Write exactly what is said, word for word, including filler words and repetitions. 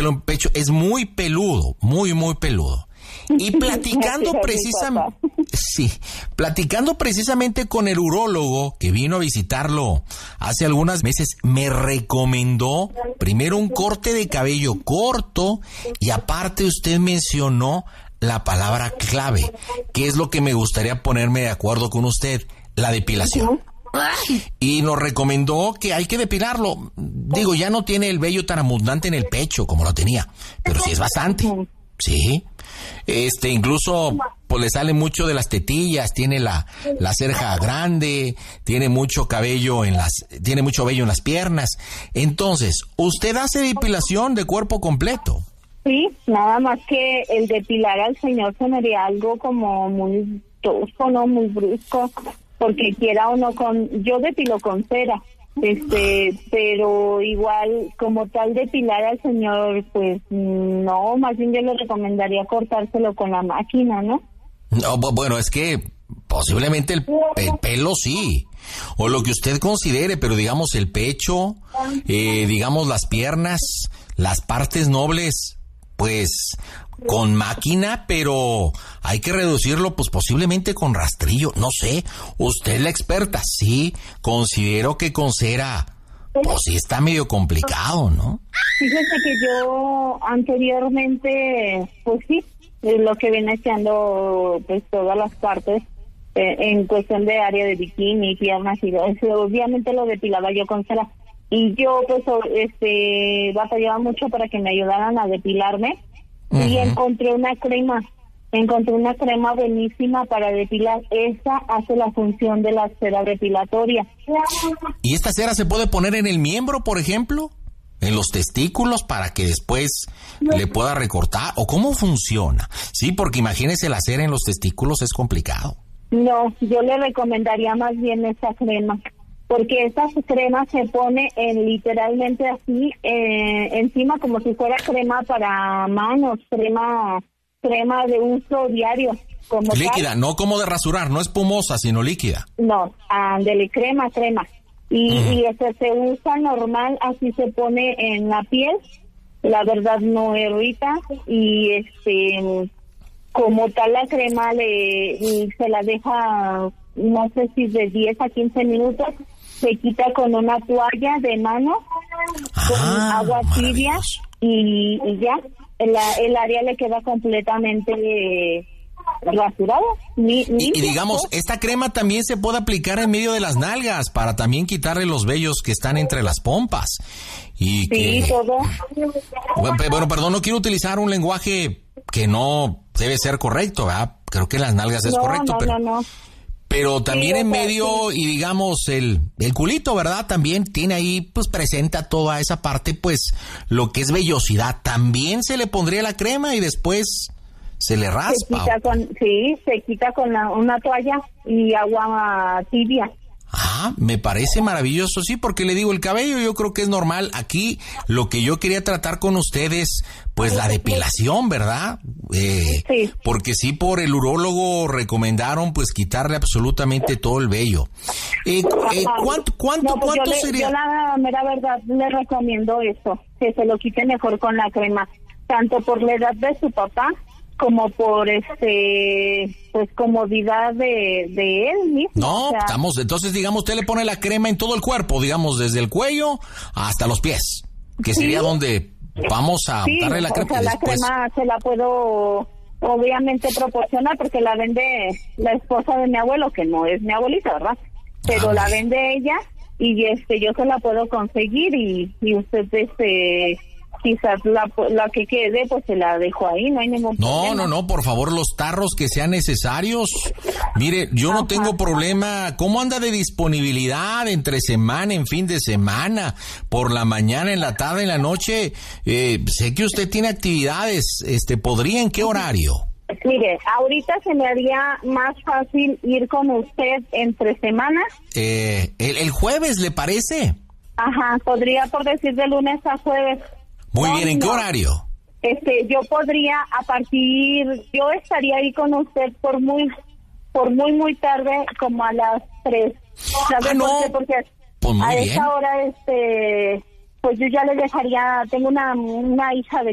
pelo en pecho, es muy peludo, muy, muy peludo. Y platicando precisamente, sí, platicando precisamente con el urólogo que vino a visitarlo hace algunos meses, me recomendó primero un corte de cabello corto y aparte usted mencionó la palabra clave, que es lo que me gustaría ponerme de acuerdo con usted, la depilación. Y nos recomendó que hay que depilarlo. Digo, ya no tiene el vello tan abundante en el pecho como lo tenía, pero sí es bastante. Sí. Este, incluso pues le sale mucho de las tetillas, tiene la, la cerja grande, tiene mucho cabello en las, tiene mucho vello en las piernas. Entonces, ¿usted hace depilación de cuerpo completo? Sí, nada más que el depilar al señor se me haría algo como muy tosco, ¿no? Muy brusco, porque quiera o no con, yo depilo con cera. Este, pero igual, como tal, depilar al señor, pues no, más bien yo le recomendaría cortárselo con la máquina, ¿no? No, bueno, es que posiblemente el, el pelo sí, o lo que usted considere, pero digamos el pecho, eh, digamos las piernas, las partes nobles, pues con máquina, pero hay que reducirlo pues posiblemente con rastrillo, no sé, usted es la experta, sí, considero que con cera, pues sí está medio complicado, ¿no? Fíjese que yo anteriormente, pues sí, lo que viene siendo pues todas las partes, eh, en cuestión de área de bikini, piernas y eso, obviamente lo depilaba yo con cera, y yo pues este batallaba mucho para que me ayudaran a depilarme. Y uh-huh. encontré una crema, encontré una crema buenísima para depilar. Esa hace la función de la cera depilatoria. ¿Y esta cera se puede poner en el miembro, por ejemplo? ¿En los testículos para que después no. le pueda recortar? ¿O cómo funciona? Sí, porque imagínese la cera en los testículos es complicado. No, yo le recomendaría más bien esa crema. Porque esta crema se pone en literalmente así, eh, encima como si fuera crema para manos, crema crema de uso diario. Como líquida, tal. No como de rasurar, no espumosa, sino líquida. No, ándele, crema, crema. Y, uh-huh. y eso se usa normal, así se pone en la piel, la verdad no irrita, y este, como tal la crema le se la deja, no sé si de diez a quince minutos, se quita con una toalla de mano, ah, con agua tibia y, y ya, el, el área le queda completamente eh, rasurada. Ni, ni y, y digamos, esta crema también se puede aplicar en medio de las nalgas para también quitarle los vellos que están entre las pompas. Y sí, que, todo. Bueno, bueno, perdón, no quiero utilizar un lenguaje que no debe ser correcto, ¿verdad? Creo que en las nalgas es no, correcto, no, pero... No, no. Pero también sí, en o sea, medio, sí. y digamos, el, el culito, ¿verdad? También tiene ahí, pues, presenta toda esa parte, pues, lo que es vellosidad. También se le pondría la crema y después se le raspa. Se quita con, sí, se quita con la, una toalla y agua tibia. Ah, me parece maravilloso, sí, porque le digo, el cabello yo creo que es normal. Aquí lo que yo quería tratar con ustedes, pues la depilación, ¿verdad? Eh, sí. Porque sí, por el urólogo recomendaron pues quitarle absolutamente todo el vello. Eh, eh, ¿Cuánto, cuánto, no, pues cuánto yo le, sería? Yo la mera verdad le recomiendo eso, que se lo quite mejor con la crema, tanto por la edad de su papá, como por este pues comodidad de, de él mismo. No, o sea, estamos, entonces digamos, usted le pone la crema en todo el cuerpo, digamos, desde el cuello hasta los pies, que sería sí. donde vamos a sí, darle la crema. O sea, la después... crema se la puedo obviamente proporcionar porque la vende la esposa de mi abuelo, que no es mi abuelita, ¿verdad? Pero ah, la vende ella y este yo se la puedo conseguir y, y usted este quizás la, la que quede, pues se la dejo ahí, no hay ningún no, problema. No, no, no, por favor, los tarros que sean necesarios. Mire, yo no Ajá. tengo problema. ¿Cómo anda de disponibilidad entre semana, en fin de semana, por la mañana, en la tarde, en la noche? Eh, sé que usted tiene actividades, este, ¿podría en qué horario? Mire, ahorita se me haría más fácil ir con usted entre semanas. Eh, el, el jueves, ¿le parece? Ajá, podría por decir de lunes a jueves. Muy no, bien, ¿en no. qué horario? Este, yo podría a partir, yo estaría ahí con usted por muy, por muy muy tarde, como a las tres. ¿Sabe ah, no. por qué? Porque pues muy a bien. esa hora, este, pues yo ya le dejaría, tengo una, una hija de